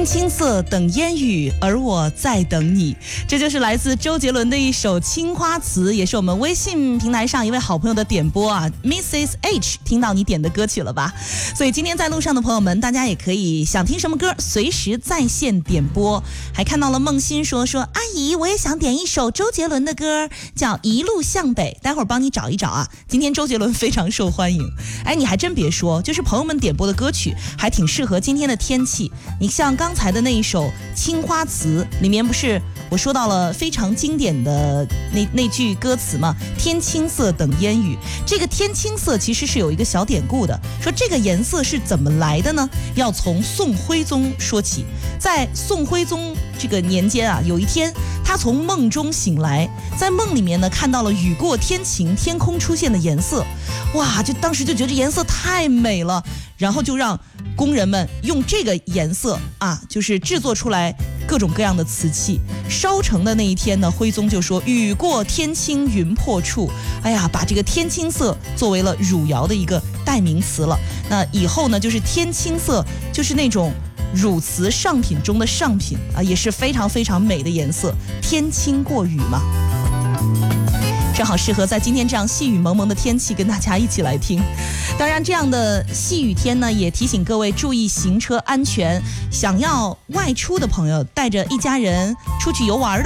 天青色等烟雨，而我在等你。这就是来自周杰伦的一首青花瓷，也是我们微信平台上一位好朋友的点播啊 Mrs. H 听到你点的歌曲了吧？所以今天在路上的朋友们，大家也可以想听什么歌随时在线点播。还看到了梦欣说阿姨，我也想点一首周杰伦的歌，叫一路向北，待会儿帮你找一找啊。今天周杰伦非常受欢迎，哎，你还真别说，就是朋友们点播的歌曲还挺适合今天的天气。你像刚才的那一首青花瓷里面，不是我说到了非常经典的那句歌词吗？天青色等烟雨。这个天青色其实是有一个小典故的，说这个颜色是怎么来的呢？要从宋徽宗说起。在宋徽宗这个年间啊，有一天他从梦中醒来，在梦里面呢看到了雨过天晴，天空出现的颜色，哇，当时就觉得颜色太美了，然后就让工人们用这个颜色啊，就是制作出来各种各样的瓷器。烧成的那一天呢，徽宗就说雨过天青云破处，哎呀，把这个天青色作为了汝窑的一个代名词了。那以后呢，就是天青色就是那种汝瓷上品中的上品啊，也是非常非常美的颜色，天青过雨嘛，正好适合在今天这样细雨蒙蒙的天气跟大家一起来听。当然这样的细雨天呢，也提醒各位注意行车安全，想要外出的朋友带着一家人出去游玩的